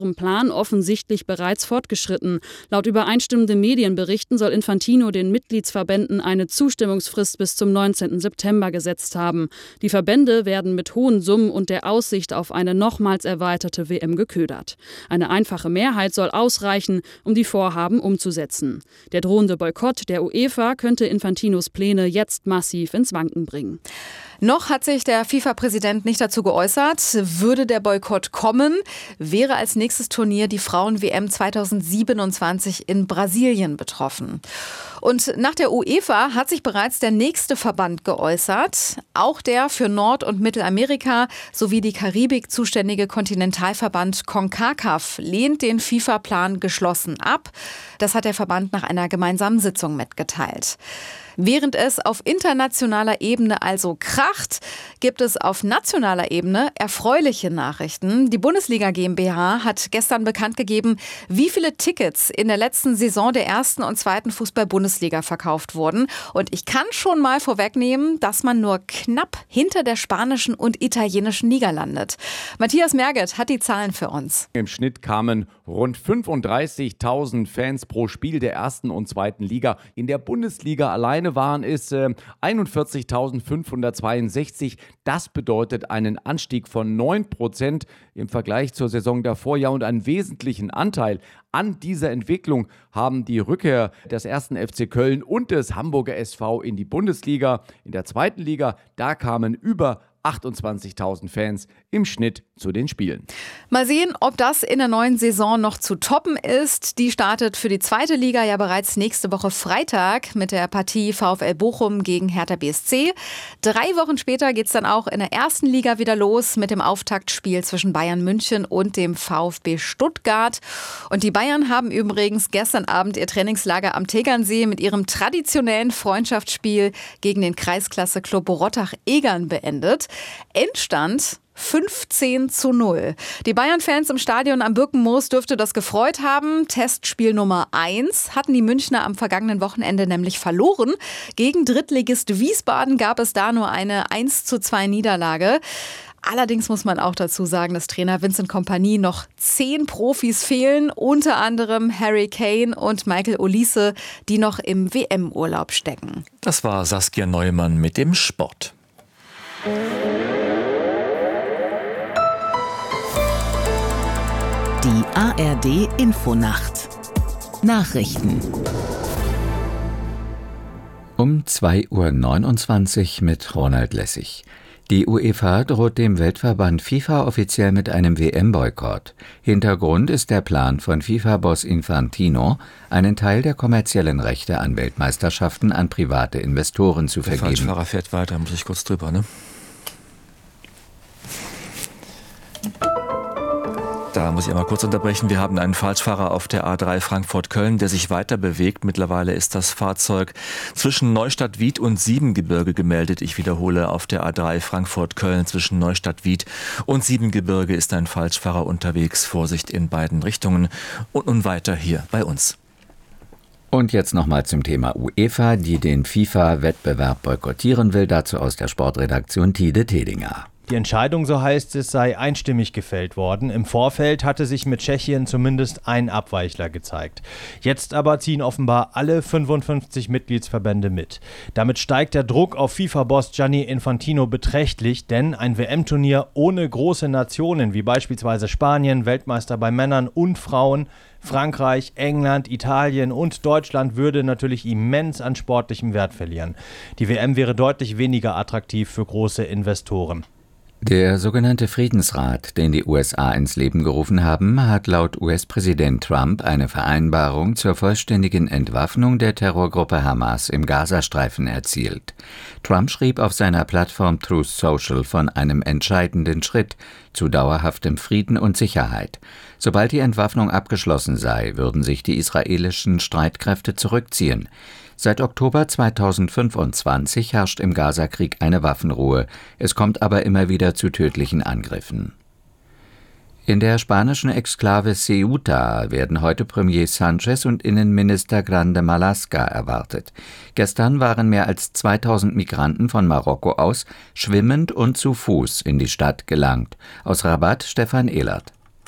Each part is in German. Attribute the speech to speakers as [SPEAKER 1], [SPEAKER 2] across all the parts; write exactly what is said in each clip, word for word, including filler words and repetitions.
[SPEAKER 1] Plan offensichtlich bereits fortgeschritten. Laut übereinstimmenden Medienberichten soll Infantino den Mitgliedsverbänden eine Zustimmungsfrist bis zum neunzehnten September gesetzt haben. Die Verbände werden mit hohen Summen und der Aussicht auf eine nochmals erweiterte W M geködert. Eine einfache Mehrheit soll ausreichen, um die Vorhaben umzusetzen. Der drohende Boykott der UEFA könnte Infantinos Pläne jetzt massiv ins Wanken bringen.
[SPEAKER 2] Noch hat sich der FIFA-Präsident nicht dazu geäußert. Würde der Boykott kommen, wäre als nächstes Turnier die Frauen-W M zweitausendsiebenundzwanzig in Brasilien betroffen. Und nach der UEFA hat sich bereits der nächste Verband geäußert. Auch der für Nord- und Mittelamerika sowie die Karibik zuständige Kontinentalverband CONCACAF lehnt den FIFA-Plan geschlossen ab. Das hat der Verband nach einer gemeinsamen Sitzung mitgeteilt. Während es auf internationaler Ebene also kracht, gibt es auf nationaler Ebene erfreuliche Nachrichten. Die Bundesliga GmbH hat gestern bekannt gegeben, wie viele Tickets in der letzten Saison der ersten und zweiten Fußball-Bundesliga verkauft wurden. Und ich kann schon mal vorwegnehmen, dass man nur knapp hinter der spanischen und italienischen Liga landet. Matthias Merget hat die Zahlen für uns.
[SPEAKER 3] Im Schnitt kamen rund fünfunddreißigtausend Fans pro Spiel der ersten und zweiten Liga. In der Bundesliga alleine waren es äh, einundvierzigtausendfünfhundertzweiundsechzig. Das bedeutet einen Anstieg von neun Prozent im Vergleich zur Saison davor. Ja, und einen wesentlichen Anteil an dieser Entwicklung haben die Rückkehr des ersten F C Köln und des Hamburger S V in die Bundesliga. In der zweiten Liga, da kamen über achtundzwanzigtausend Fans im Schnitt zu den Spielen.
[SPEAKER 2] Mal sehen, ob das in der neuen Saison noch zu toppen ist. Die startet für die zweite Liga ja bereits nächste Woche Freitag mit der Partie VfL Bochum gegen Hertha B S C. Drei Wochen später geht es dann auch in der ersten Liga wieder los mit dem Auftaktspiel zwischen Bayern München und dem VfB Stuttgart. Und die Bayern haben übrigens gestern Abend ihr Trainingslager am Tegernsee mit ihrem traditionellen Freundschaftsspiel gegen den Kreisklasse-Club Rottach-Egern beendet. Endstand fünfzehn zu null. Die Bayern-Fans im Stadion am Birkenmoos dürfte das gefreut haben. Testspiel Nummer eins hatten die Münchner am vergangenen Wochenende nämlich verloren. Gegen Drittligist Wiesbaden gab es da nur eine eins zu zwei Niederlage. Allerdings muss man auch dazu sagen, dass Trainer Vincent Kompany noch zehn Profis fehlen, unter anderem Harry Kane und Michael Olise, die noch im W M-Urlaub stecken.
[SPEAKER 4] Das war Saskia Neumann mit dem Sport.
[SPEAKER 5] Die A R D-Infonacht. Nachrichten.
[SPEAKER 6] Um zwei Uhr neunundzwanzig mit Ronald Lessig. Die UEFA droht dem Weltverband FIFA offiziell mit einem W M-Boykott. Hintergrund ist der Plan von FIFA-Boss Infantino, einen Teil der kommerziellen Rechte an Weltmeisterschaften an private Investoren zu vergeben.
[SPEAKER 4] Der Falschfahrer fährt weiter, muss ich kurz drüber, ne? Da muss ich einmal kurz unterbrechen. Wir haben einen Falschfahrer auf der A drei Frankfurt-Köln, der sich weiter bewegt. Mittlerweile ist das Fahrzeug zwischen Neustadt-Wied und Siebengebirge gemeldet. Ich wiederhole, auf der A drei Frankfurt-Köln zwischen Neustadt-Wied und Siebengebirge ist ein Falschfahrer unterwegs. Vorsicht in beiden Richtungen. Und nun weiter hier bei uns.
[SPEAKER 6] Und jetzt nochmal zum Thema UEFA, die den FIFA-Wettbewerb boykottieren will. Dazu aus der Sportredaktion Tide Tedinger.
[SPEAKER 7] Die Entscheidung, so heißt es, sei einstimmig gefällt worden. Im Vorfeld hatte sich mit Tschechien zumindest ein Abweichler gezeigt. Jetzt aber ziehen offenbar alle fünfundfünfzig Mitgliedsverbände mit. Damit steigt der Druck auf FIFA-Boss Gianni Infantino beträchtlich, denn ein W M-Turnier ohne große Nationen wie beispielsweise Spanien, Weltmeister bei Männern und Frauen, Frankreich, England, Italien und Deutschland würde natürlich immens an sportlichem Wert verlieren. Die W M wäre deutlich weniger attraktiv für große Investoren.
[SPEAKER 6] Der sogenannte Friedensrat, den die U S A ins Leben gerufen haben, hat laut U S-Präsident Trump eine Vereinbarung zur vollständigen Entwaffnung der Terrorgruppe Hamas im Gazastreifen erzielt. Trump schrieb auf seiner Plattform Truth Social von einem entscheidenden Schritt zu dauerhaftem Frieden und Sicherheit. Sobald die Entwaffnung abgeschlossen sei, würden sich die israelischen Streitkräfte zurückziehen. Seit Oktober zweitausendfünfundzwanzig herrscht im Gazakrieg eine Waffenruhe. Es kommt aber immer wieder zu tödlichen Angriffen. In der spanischen Exklave Ceuta werden heute Premier Sánchez und Innenminister Grande Marlaska erwartet. Gestern waren mehr als zweitausend Migranten von Marokko aus schwimmend und zu Fuß in die Stadt gelangt. Aus Rabat Stefan Ehlert.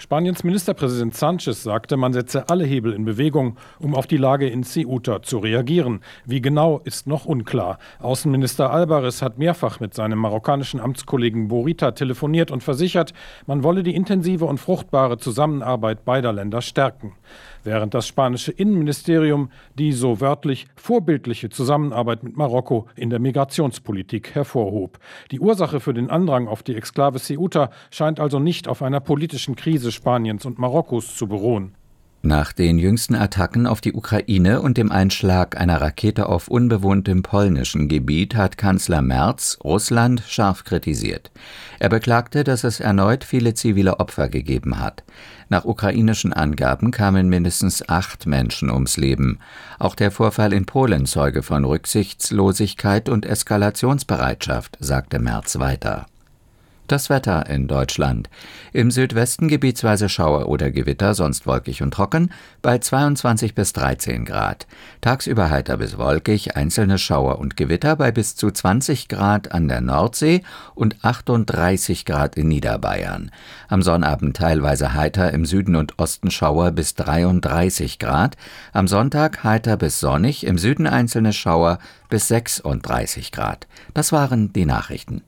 [SPEAKER 8] Spaniens Ministerpräsident Sánchez sagte, man setze alle Hebel in Bewegung, um auf die Lage in Ceuta zu reagieren. Wie genau, ist noch unklar. Außenminister Álvarez hat mehrfach mit seinem marokkanischen Amtskollegen Bourita telefoniert und versichert, man wolle die intensive und fruchtbare Zusammenarbeit beider Länder stärken. Während das spanische Innenministerium die so wörtlich vorbildliche Zusammenarbeit mit Marokko in der Migrationspolitik hervorhob. Die Ursache für den Andrang auf die Exklave Ceuta scheint also nicht auf einer politischen Krise Spaniens und Marokkos zu beruhen.
[SPEAKER 6] Nach den jüngsten Attacken auf die Ukraine und dem Einschlag einer Rakete auf unbewohntem polnischen Gebiet hat Kanzler Merz Russland scharf kritisiert. Er beklagte, dass es erneut viele zivile Opfer gegeben hat. Nach ukrainischen Angaben kamen mindestens acht Menschen ums Leben. Auch der Vorfall in Polen zeuge von Rücksichtslosigkeit und Eskalationsbereitschaft, sagte Merz weiter. Das Wetter in Deutschland. Im Südwesten gebietsweise Schauer oder Gewitter, sonst wolkig und trocken, bei zweiundzwanzig bis dreizehn Grad. Tagsüber heiter bis wolkig, einzelne Schauer und Gewitter bei bis zu zwanzig Grad an der Nordsee und achtunddreißig Grad in Niederbayern. Am Sonnabend teilweise heiter, im Süden und Osten Schauer bis dreiunddreißig Grad. Am Sonntag heiter bis sonnig, im Süden einzelne Schauer bis sechsunddreißig Grad. Das waren die Nachrichten.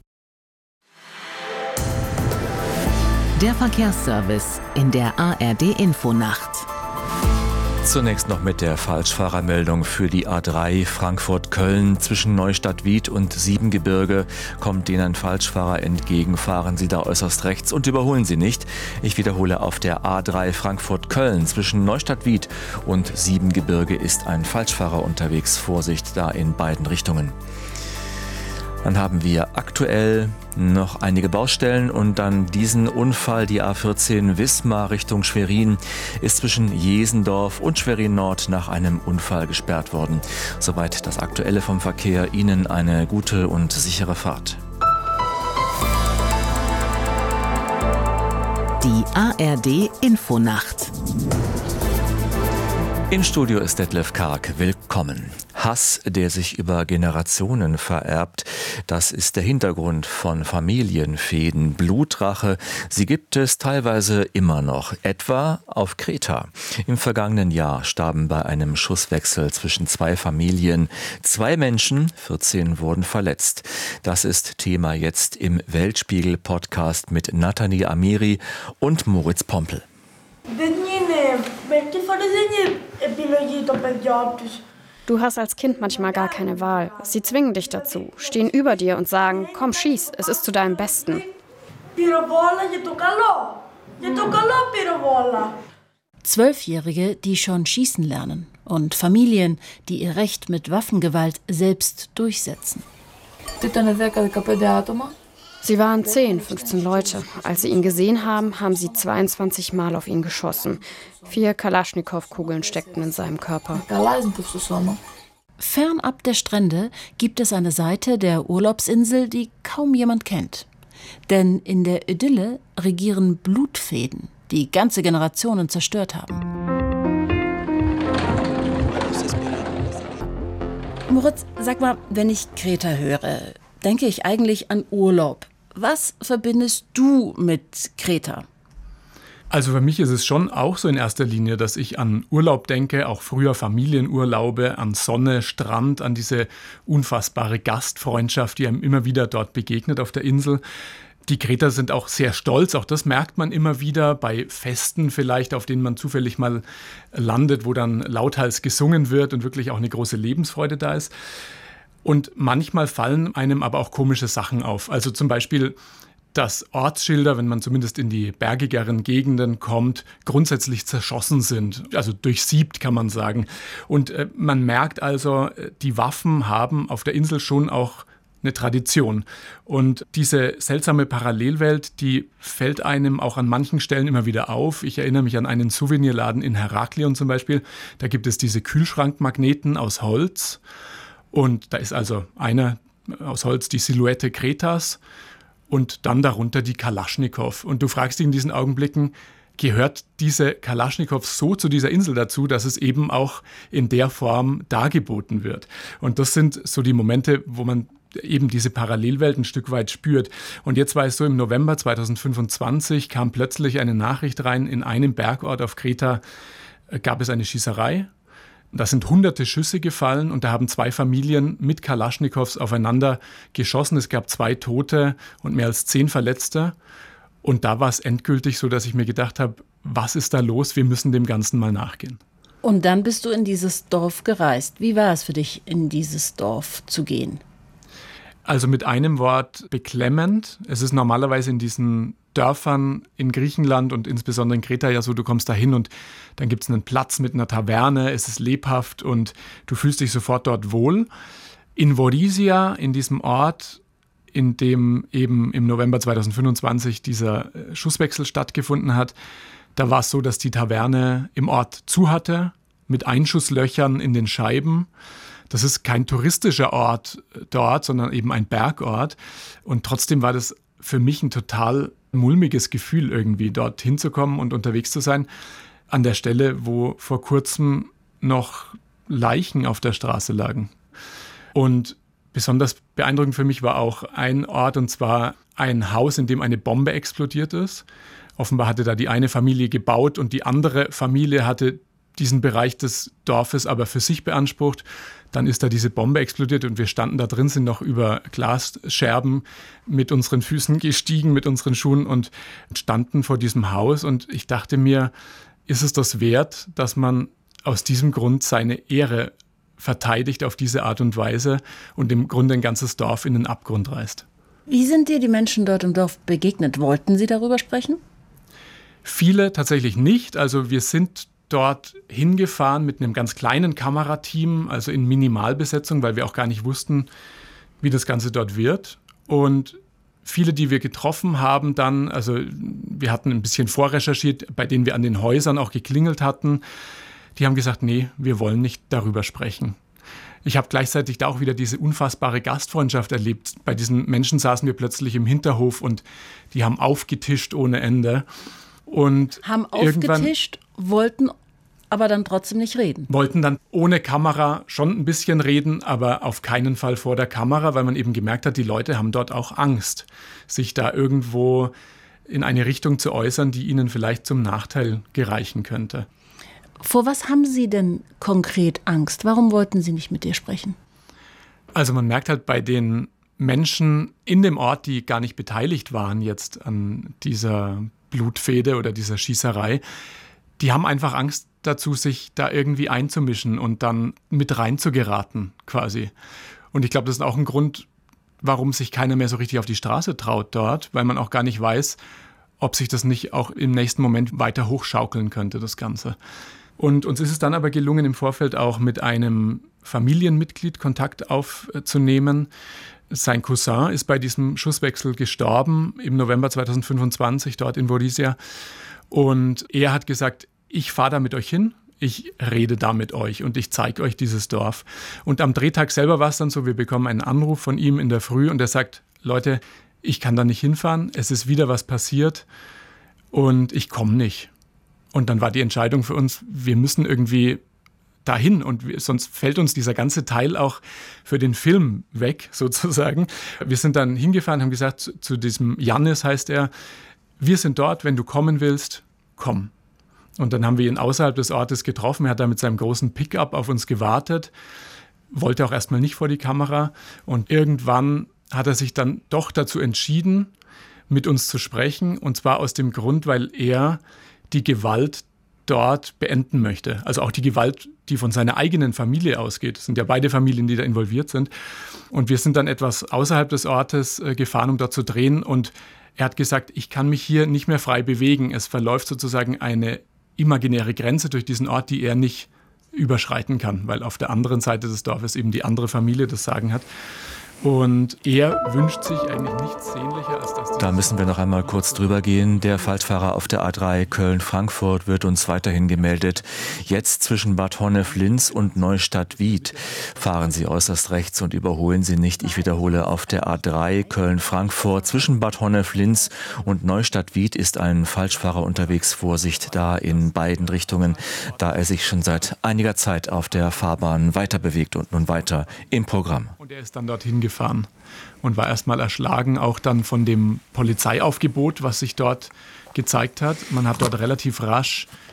[SPEAKER 5] Der Verkehrsservice in der A R D-Infonacht.
[SPEAKER 4] Zunächst noch mit der Falschfahrermeldung für die A drei Frankfurt-Köln. Zwischen Neustadt-Wied und Siebengebirge kommt Ihnen ein Falschfahrer entgegen. Fahren Sie da äußerst rechts und überholen Sie nicht. Ich wiederhole, auf der A drei Frankfurt-Köln zwischen Neustadt-Wied und Siebengebirge ist ein Falschfahrer unterwegs. Vorsicht da in beiden Richtungen. Dann haben wir aktuell noch einige Baustellen und dann diesen Unfall. Die A vierzehn Wismar Richtung Schwerin ist zwischen Jesendorf und Schwerin Nord nach einem Unfall gesperrt worden. Soweit das Aktuelle vom Verkehr. Ihnen eine gute und sichere Fahrt.
[SPEAKER 5] Die A R D-Infonacht.
[SPEAKER 4] Im Studio ist Detlef Karg. Willkommen. Hass, der sich über Generationen vererbt, das ist der Hintergrund von Familienfehden. Blutrache, sie gibt es teilweise immer noch, etwa auf Kreta. Im vergangenen Jahr starben bei einem Schusswechsel zwischen zwei Familien zwei Menschen, vierzehn wurden verletzt. Das ist Thema jetzt im Weltspiegel-Podcast mit Nathalie Amiri und Moritz Pompel.
[SPEAKER 9] Du hast als Kind manchmal gar keine Wahl. Sie zwingen dich dazu, stehen über dir und sagen, komm, schieß, es ist zu deinem Besten.
[SPEAKER 10] Zwölfjährige, die schon schießen lernen und Familien, die ihr Recht mit Waffengewalt selbst durchsetzen.
[SPEAKER 9] Sie waren zehn, fünfzehn Leute. Als sie ihn gesehen haben, haben sie zweiundzwanzig Mal auf ihn geschossen. Vier Kalaschnikow-Kugeln steckten in seinem Körper.
[SPEAKER 10] Fernab der Strände gibt es eine Seite der Urlaubsinsel, die kaum jemand kennt. Denn in der Idylle regieren Blutfäden, die ganze Generationen zerstört haben. Moritz, sag mal, wenn ich Kreta höre, denke ich eigentlich an Urlaub. Was verbindest du mit Kreta?
[SPEAKER 11] Also für mich ist es schon auch so in erster Linie, dass ich an Urlaub denke, auch früher Familienurlaube, an Sonne, Strand, an diese unfassbare Gastfreundschaft, die einem immer wieder dort begegnet auf der Insel. Die Kreter sind auch sehr stolz, auch das merkt man immer wieder bei Festen vielleicht, auf denen man zufällig mal landet, wo dann lauthals gesungen wird und wirklich auch eine große Lebensfreude da ist. Und manchmal fallen einem aber auch komische Sachen auf. Also zum Beispiel, dass Ortsschilder, wenn man zumindest in die bergigeren Gegenden kommt, grundsätzlich zerschossen sind. Also durchsiebt, kann man sagen. Und äh, man merkt also, die Waffen haben auf der Insel schon auch eine Tradition. Und diese seltsame Parallelwelt, die fällt einem auch an manchen Stellen immer wieder auf. Ich erinnere mich an einen Souvenirladen in Heraklion zum Beispiel. Da gibt es diese Kühlschrankmagneten aus Holz. Und da ist also einer aus Holz, die Silhouette Kretas und dann darunter die Kalaschnikow. Und du fragst dich in diesen Augenblicken, gehört diese Kalaschnikow so zu dieser Insel dazu, dass es eben auch in der Form dargeboten wird? Und das sind so die Momente, wo man eben diese Parallelwelt ein Stück weit spürt. Und jetzt war es so, im November zweitausendfünfundzwanzig kam plötzlich eine Nachricht rein, in einem Bergort auf Kreta gab es eine Schießerei. Da sind hunderte Schüsse gefallen und da haben zwei Familien mit Kalaschnikows aufeinander geschossen. Es gab zwei Tote und mehr als zehn Verletzte. Und da war es endgültig so, dass ich mir gedacht habe, was ist da los? Wir müssen dem Ganzen mal nachgehen.
[SPEAKER 10] Und dann bist du in dieses Dorf gereist. Wie war es für dich, in dieses Dorf zu gehen?
[SPEAKER 11] Also mit einem Wort beklemmend. Es ist normalerweise in diesen Dörfern in Griechenland und insbesondere in Kreta ja so, du kommst da hin und dann gibt es einen Platz mit einer Taverne, es ist lebhaft und du fühlst dich sofort dort wohl. In Vorisia, in diesem Ort, in dem eben im November zweitausendfünfundzwanzig dieser Schusswechsel stattgefunden hat, da war es so, dass die Taverne im Ort zu hatte, mit Einschusslöchern in den Scheiben. Das ist kein touristischer Ort dort, sondern eben ein Bergort. Und trotzdem war das für mich ein total mulmiges Gefühl, irgendwie dort hinzukommen und unterwegs zu sein. An der Stelle, wo vor kurzem noch Leichen auf der Straße lagen. Und besonders beeindruckend für mich war auch ein Ort, und zwar ein Haus, in dem eine Bombe explodiert ist. Offenbar hatte da die eine Familie gebaut und die andere Familie hatte diesen Bereich des Dorfes aber für sich beansprucht. Dann ist da diese Bombe explodiert und wir standen da drin, sind noch über Glasscherben mit unseren Füßen gestiegen, mit unseren Schuhen und standen vor diesem Haus. Und ich dachte mir, ist es das wert, dass man aus diesem Grund seine Ehre verteidigt auf diese Art und Weise und im Grunde ein ganzes Dorf in den Abgrund reißt?
[SPEAKER 10] Wie sind dir die Menschen dort im Dorf begegnet? Wollten sie darüber sprechen?
[SPEAKER 11] Viele tatsächlich nicht. Also wir sind dort hingefahren mit einem ganz kleinen Kamerateam, also in Minimalbesetzung, weil wir auch gar nicht wussten, wie das Ganze dort wird. Und viele, die wir getroffen haben dann, also wir hatten ein bisschen vorrecherchiert, bei denen wir an den Häusern auch geklingelt hatten, die haben gesagt, nee, wir wollen nicht darüber sprechen. Ich habe gleichzeitig da auch wieder diese unfassbare Gastfreundschaft erlebt. Bei diesen Menschen saßen wir plötzlich im Hinterhof und die haben aufgetischt ohne Ende. Und
[SPEAKER 10] haben aufgetischt, wollten aber dann trotzdem nicht reden.
[SPEAKER 11] Wollten dann ohne Kamera schon ein bisschen reden, aber auf keinen Fall vor der Kamera, weil man eben gemerkt hat, die Leute haben dort auch Angst, sich da irgendwo in eine Richtung zu äußern, die ihnen vielleicht zum Nachteil gereichen könnte.
[SPEAKER 10] Vor was haben Sie denn konkret Angst? Warum wollten Sie nicht mit dir sprechen?
[SPEAKER 11] Also man merkt halt bei den Menschen in dem Ort, die gar nicht beteiligt waren jetzt an dieser Blutfehde oder dieser Schießerei, die haben einfach Angst dazu, sich da irgendwie einzumischen und dann mit reinzugeraten quasi. Und ich glaube, das ist auch ein Grund, warum sich keiner mehr so richtig auf die Straße traut dort, weil man auch gar nicht weiß, ob sich das nicht auch im nächsten Moment weiter hochschaukeln könnte, das Ganze. Und uns ist es dann aber gelungen, im Vorfeld auch mit einem Familienmitglied Kontakt aufzunehmen. Sein Cousin ist bei diesem Schusswechsel gestorben im November zweitausendfünfundzwanzig dort in Vorisia. Und er hat gesagt, ich fahre da mit euch hin, ich rede da mit euch und ich zeige euch dieses Dorf. Und am Drehtag selber war es dann so, wir bekommen einen Anruf von ihm in der Früh und er sagt, Leute, ich kann da nicht hinfahren, es ist wieder was passiert und ich komme nicht. Und dann war die Entscheidung für uns, wir müssen irgendwie dahin und wir, sonst fällt uns dieser ganze Teil auch für den Film weg, sozusagen. Wir sind dann hingefahren, haben gesagt, zu, zu diesem Jannis heißt er, wir sind dort, wenn du kommen willst, komm. Und dann haben wir ihn außerhalb des Ortes getroffen, er hat da mit seinem großen Pickup auf uns gewartet, wollte auch erstmal nicht vor die Kamera und irgendwann hat er sich dann doch dazu entschieden, mit uns zu sprechen und zwar aus dem Grund, weil er die Gewalt dort beenden möchte. Also auch die Gewalt, die von seiner eigenen Familie ausgeht. Es sind ja beide Familien, die da involviert sind. Und wir sind dann etwas außerhalb des Ortes äh, gefahren, um dort zu drehen. Und er hat gesagt, ich kann mich hier nicht mehr frei bewegen. Es verläuft sozusagen eine imaginäre Grenze durch diesen Ort, die er nicht überschreiten kann, weil auf der anderen Seite des Dorfes eben die andere Familie das Sagen hat. Und er wünscht sich eigentlich nichts sehnlicher, als dass...
[SPEAKER 4] Da müssen wir noch einmal kurz drüber gehen. Der Falschfahrer auf der A drei Köln-Frankfurt wird uns weiterhin gemeldet. Jetzt zwischen Bad Honnef-Linz und Neustadt-Wied. Fahren Sie äußerst rechts und überholen Sie nicht. Ich wiederhole, auf der A drei Köln-Frankfurt zwischen Bad Honnef-Linz und Neustadt-Wied ist ein Falschfahrer unterwegs. Vorsicht da in beiden Richtungen, da er sich schon seit einiger Zeit auf der Fahrbahn weiter bewegt und nun weiter im Programm.
[SPEAKER 11] Und er ist dann dorthin gefahren und war erstmal erschlagen, auch dann von dem Polizeiaufgebot, was sich dort gezeigt hat. Man hat dort relativ rasch